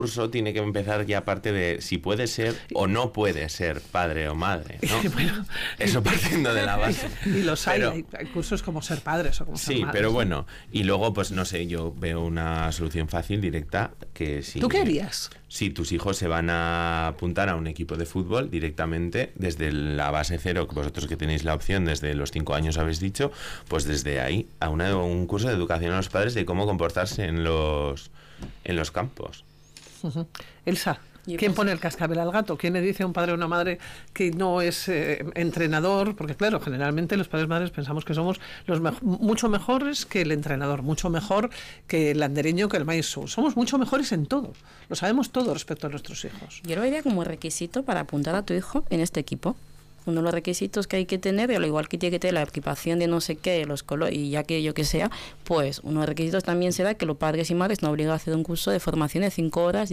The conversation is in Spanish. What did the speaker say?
curso tiene que empezar ya parte de si puede ser o no puede ser padre o madre, ¿no? Bueno, eso partiendo de la base. Y los hay cursos como ser padres o como ser madres. Sí, pero bueno, y luego pues no sé, yo veo una solución fácil, directa, que si... ¿Tú qué harías? Si tus hijos se van a apuntar a un equipo de fútbol directamente desde la base cero, que vosotros que tenéis la opción desde los 5 años habéis dicho, pues desde ahí a un curso de educación a los padres de cómo comportarse en los campos. Elsa, ¿quién pone el cascabel al gato? ¿Quién le dice a un padre o una madre que no es entrenador? Porque claro, generalmente los padres y madres pensamos que somos mucho mejores que el entrenador, mucho mejor que el andereño, que el maestro. Somos mucho mejores en todo. Lo sabemos todo respecto a nuestros hijos. Yo lo vería como requisito para apuntar a tu hijo en este equipo. Uno de los requisitos que hay que tener, al igual que tiene que tener la equipación de no sé qué, los colores y ya que yo que sea, pues uno de los requisitos también será que los padres y madres no obligan a hacer un curso de formación de 5 horas